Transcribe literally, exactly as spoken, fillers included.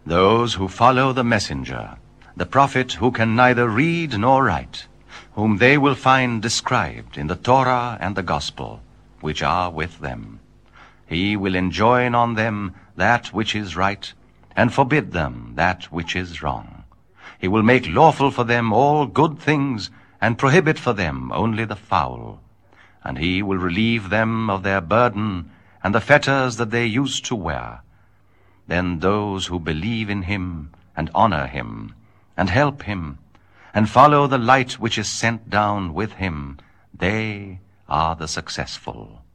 Those who follow the messenger, the prophet who can neither read nor write, whom they will find described in the Torah and the Gospel, which are with them. He will enjoin on them that which is right, and forbid them that which is wrong. He will make lawful for them all good things, and prohibit for them only the foul. And he will relieve them of their burden, and the fetters that they used to wear. Then those who believe in him, and honor him, and help him, and follow the light which is sent down with him, they are the successful.